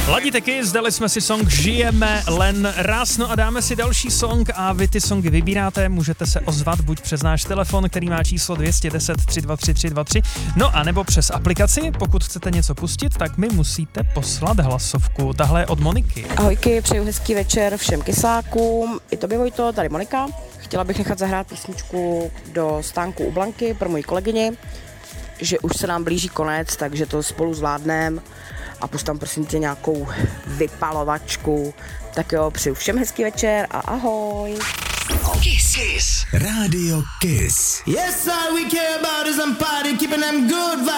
Ladíte Kiss, dali jsme si song Žijeme len raz, no a dáme si další song a vy ty songy vybíráte, můžete se ozvat buď přes náš telefon, který má číslo 210 323 323, no a nebo přes aplikaci, pokud chcete něco pustit, tak mi musíte poslat hlasovku, tahle je od Moniky. Ahojky, přeju hezký večer všem kysákům, i tobě Vojto, tady Monika. Chtěla bych nechat zahrát písničku do stánku u Blanky pro moji kolegyni, že už se nám blíží konec, takže to spolu zvládnem a pust tam prosím tě nějakou vypalovačku. Tak jo, přeju všem hezký večer a ahoj. Kiss. Radio Kiss. Yes, all we care about is I'm party, keeping them good vibes.